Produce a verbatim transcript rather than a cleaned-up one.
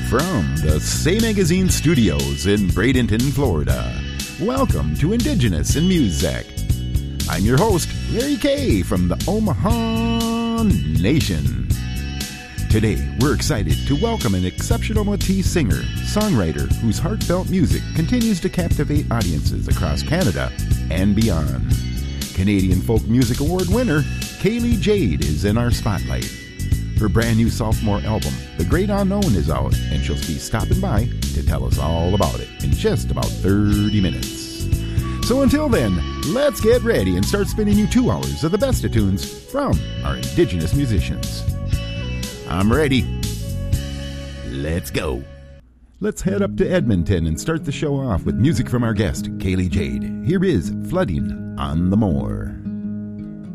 From the Say Magazine studios in Bradenton, Florida, welcome to Indigenous in Music. I'm your host, Larry Kay from the Omaha Nation. Today, we're excited to welcome an exceptional Métis singer, songwriter whose heartfelt music continues to captivate audiences across Canada and beyond. Canadian Folk Music Award winner, Kaylee Jade is in our spotlight. Her brand new sophomore album, The Great Unknown, is out, and she'll be stopping by to tell us all about it in just about thirty minutes. So until then, let's get ready and start spinning you two hours of the best of tunes from our Indigenous musicians. I'm ready. Let's go. Let's head up to Edmonton and start the show off with music from our guest, Kaylee Jade. Here is Flooding on the Moor.